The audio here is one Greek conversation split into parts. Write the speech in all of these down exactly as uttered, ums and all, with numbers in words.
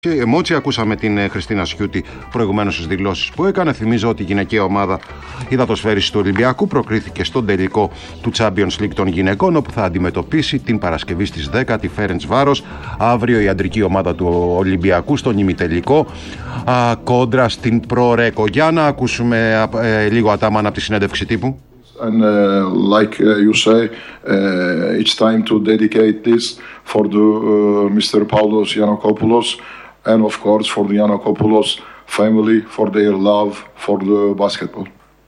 Και εμότσι ακούσαμε την Χριστίνα Σιούτη προηγουμένως στις δηλώσεις που έκανε. Θυμίζω ότι η γυναικεία ομάδα υδατοσφαίρισης του Ολυμπιακού προκρίθηκε στον τελικό του Champions League των γυναικών, όπου θα αντιμετωπίσει την Παρασκευή στις δέκα τη Φέρεντσβάρος. Αύριο η αντρική ομάδα του Ολυμπιακού στον ημιτελικό α, κόντρα στην Προρέκο. Για να ακούσουμε ε, λίγο Αταμάν από τη συνέντευξη τύπου. And uh, like uh, you say, uh, it's time to dedicate this for the uh, Mister Paulos Giannakopoulos and of course for the Giannakopoulos family, for their love for the basketball.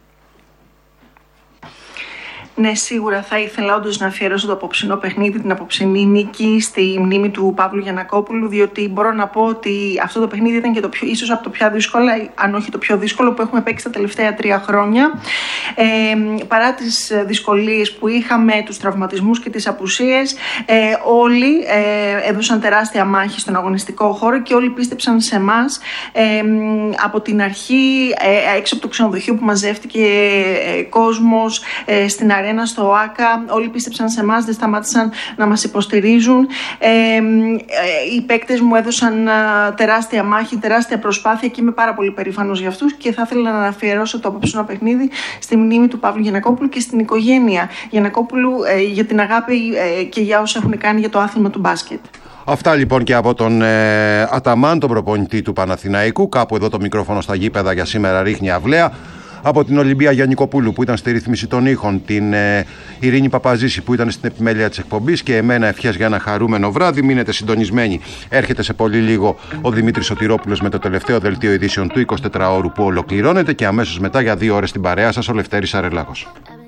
Ναι, σίγουρα θα ήθελα όντως να αφιερώσω το απόψινό παιχνίδι, την απόψινή νίκη στη μνήμη του Παύλου Γιαννακόπουλου, διότι μπορώ να πω ότι αυτό το παιχνίδι ήταν και το πιο, ίσως από το πιο δύσκολο, αν όχι το πιο δύσκολο που έχουμε παίξει τα τελευταία τρία χρόνια. Ε, παρά τις δυσκολίες που είχαμε, τους τραυματισμούς και τις απουσίες, ε, όλοι ε, έδωσαν τεράστια μάχη στον αγωνιστικό χώρο και όλοι πίστεψαν σε εμάς. Ε, από την αρχή, ε, έξω από το ξενοδοχείο που μαζεύτηκε ε, κόσμος, ε, στην αρένα, στο ΆΚΑ, όλοι πίστεψαν σε εμάς, δεν σταμάτησαν να μας υποστηρίζουν. Ε, ε, οι παίκτες μου έδωσαν α, τεράστια μάχη, τεράστια προσπάθεια και είμαι πάρα πολύ περήφανος για αυτούς και θα ήθελα να αφιερώσω το απόψινό παιχνίδι στη μνήμη του Παύλου Γιαννακόπουλου και στην οικογένεια Γιαννακόπουλου ε, για την αγάπη ε, και για όσα έχουν κάνει για το άθλημα του μπάσκετ. Αυτά λοιπόν και από τον ε, Αταμάν, τον προπονητή του Παναθηναϊκού. Κάπου εδώ το μικρόφωνο στα γήπεδα για σήμερα ρίχνει αυλαία. Από την Ολυμπία Γιαννικοπούλου που ήταν στη ρύθμιση των ήχων, την ε, Ειρήνη Παπαζήση που ήταν στην επιμέλεια της εκπομπής και εμένα ευχές για ένα χαρούμενο βράδυ. Μείνετε συντονισμένοι. Έρχεται σε πολύ λίγο ο Δημήτρης Σωτηρόπουλος με το τελευταίο δελτίο ειδήσεων του εικοσιτετράωρου που ολοκληρώνεται και αμέσως μετά για δύο ώρες την παρέα σας ο Λευτέρης Αρελάκος.